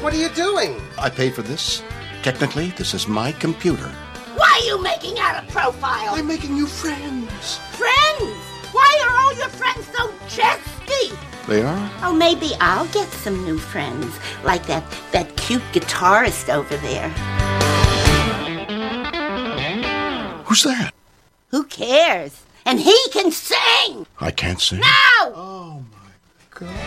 What are you doing? I paid for this. Technically, this is my computer. Why are you making out a profile? I'm making new friends. Friends? Why are all your friends so chesty? They are? Oh, maybe I'll get some new friends, like that cute guitarist over there. Who's that? Who cares? And he can sing! I can't sing. No! Oh, my God.